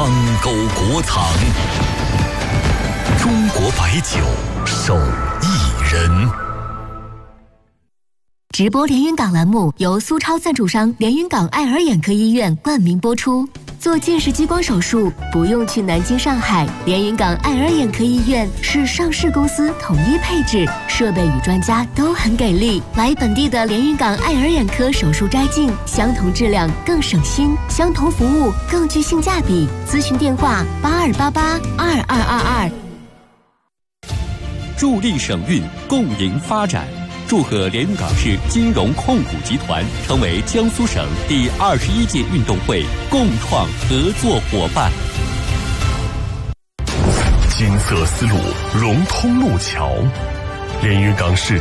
苍沟国藏，中国白酒手艺人。 直播连云港栏目由苏超赞助商连云港爱尔眼科医院冠名播出。做近视激光手术不用去南京、上海，连云港爱尔眼科医院是上市公司，统一配置，设备与专家都很给力。来本地的连云港爱尔眼科手术摘镜，相同质量更省心，相同服务更具性价比。咨询电话82882222。 助力省运，共赢发展。祝贺连云港市金融控股集团成为江苏省第21届运动会共创合作伙伴。 金色丝路融通路桥，连云港市